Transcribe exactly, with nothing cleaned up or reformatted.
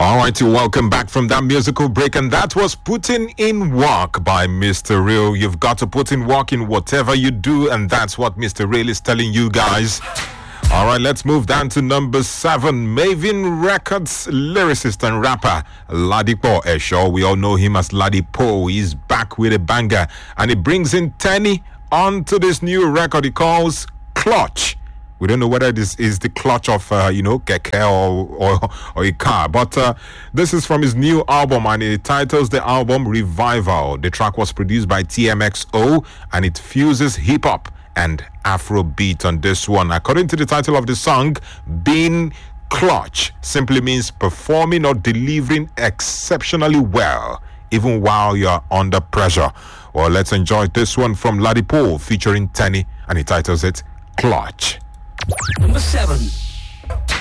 All righty, welcome back from that musical break, and that was Putting in Work by Mister Real. You've got to put in work in whatever you do, and that's what Mister Real is telling you guys. All right, let's move down to number seven. Maven Records lyricist and rapper Ladipo Esho. We all know him as Ladipo. He's back with a banger, and he brings in Tenny onto this new record he calls Clutch. We don't know whether this is the clutch of, uh, you know, keke or, or, or a car. But uh, this is from his new album, and it titles the album Revival. The track was produced by T M X O, and it fuses hip-hop and Afrobeat on this one. According to the title of the song, being clutch simply means performing or delivering exceptionally well, even while you're under pressure. Well, let's enjoy this one from Ladipo featuring Tenny, and he titles it Clutch. Number seven.